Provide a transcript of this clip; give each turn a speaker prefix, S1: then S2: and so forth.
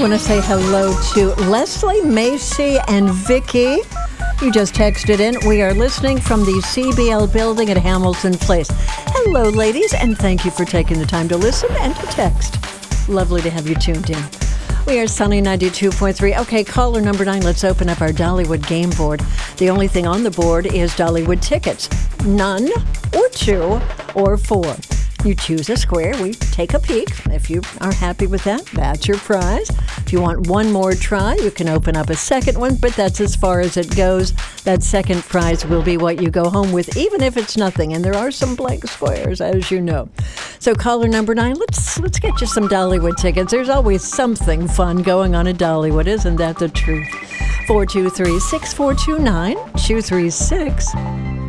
S1: want to say hello to Leslie, Macy, and Vicky. You just texted in. We are listening from the CBL building at Hamilton Place. Hello, ladies, and thank you for taking the time to listen and to text. Lovely to have you tuned in. We are Sunny 92.3. Okay, caller number 9. Let's open up our Dollywood game board. The only thing on the board is Dollywood tickets. None, or 2, or 4. You choose a square. We take a peek. If you are happy with that, that's your prize. If you want one more try, you can open up a second one, but that's as far as it goes. That second prize will be what you go home with, even if it's nothing. And there are some blank squares, as you know. So caller number 9, let's get you some Dollywood tickets. There's always something fun going on at Dollywood. Isn't that the truth? 423-6429, 236